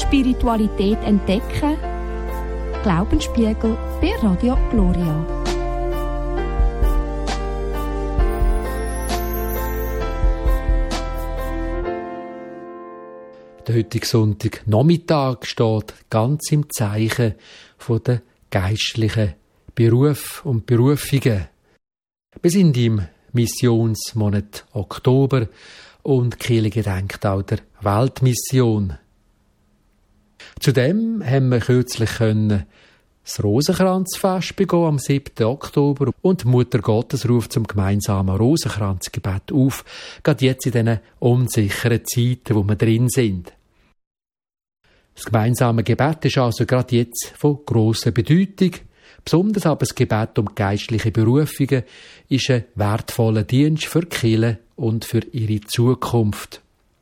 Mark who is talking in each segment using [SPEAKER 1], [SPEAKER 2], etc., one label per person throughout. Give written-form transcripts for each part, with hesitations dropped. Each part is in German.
[SPEAKER 1] Spiritualität entdecken. Glaubensspiegel bei Radio Gloria.
[SPEAKER 2] Der heutige Sonntagnachmittag steht ganz im Zeichen der geistlichen Berufe und Berufungen. Wir sind im Missionsmonat Oktober und die Kirche gedenkt auch der Weltmission. Zudem haben wir kürzlich das Rosenkranzfest begehen am 7. Oktober und die Mutter Gottes ruft zum gemeinsamen Rosenkranzgebet auf, gerade jetzt in diesen unsicheren Zeiten, wo wir drin sind. Das gemeinsame Gebet ist also gerade jetzt von grosser Bedeutung. Besonders aber das Gebet um geistliche Berufungen ist ein wertvoller Dienst für die Kirche und für ihre Zukunft.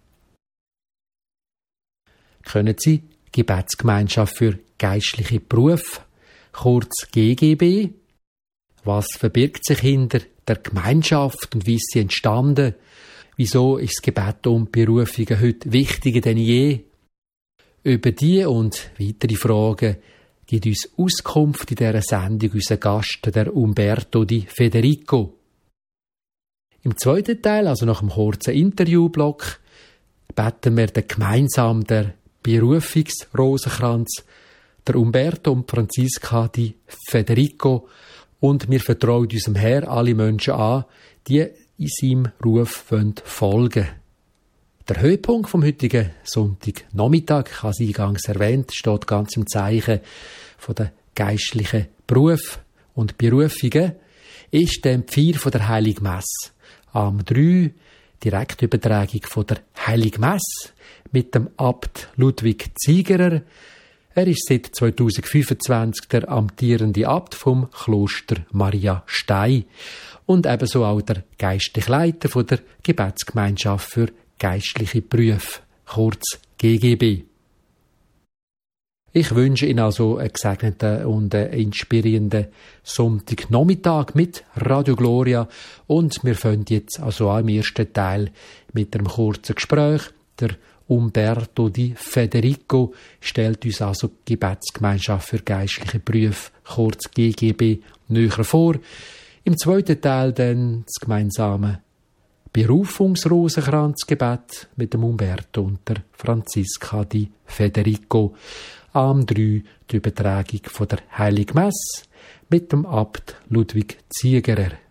[SPEAKER 2] Können Sie Gebetsgemeinschaft für geistliche Berufe, kurz GGB? Was verbirgt sich hinter der Gemeinschaft und wie ist sie entstanden? Wieso ist das Gebet um Berufungen heute wichtiger denn je? Über die und weitere Fragen gibt uns Auskunft in dieser Sendung unser Gast, der Umberto Di Federico. Im zweiten Teil, also nach dem kurzen Interviewblock, beten wir gemeinsam der Berufungsrosenkranz, der Umberto und Franziska Di Federico, und wir vertrauen unserem Herr alle Menschen an, die in seinem Ruf folgen wollen. Der Höhepunkt vom heutigen Sonntagnachmittag, ich habe es eingangs erwähnt, steht ganz im Zeichen von der geistlichen Berufe und Berufungen, ist der Feier von der Heiligen Messe. Am 3 Direktübertragung von der Heiligen Messe mit dem Abt Ludwig Ziegerer. Er ist seit 2025 der amtierende Abt vom Kloster Maria Stey und ebenso auch der geistliche Leiter von der Gebetsgemeinschaft für geistliche Berufe, kurz GGB. Ich wünsche Ihnen also einen gesegneten und inspirierenden Sonntagnachmittag mit Radio Gloria und wir fangen jetzt also auch im ersten Teil mit einem kurzen Gespräch. Der Umberto Di Federico stellt uns also die Gebetsgemeinschaft für geistliche Berufe, kurz GGB, näher vor. Im zweiten Teil dann das gemeinsame Berufungsrosenkranzgebet mit dem Umberto und der Franziska Di Federico. Am 3 die Übertragung von der Heiligen Messe mit dem Abt Ludwig Ziegerer.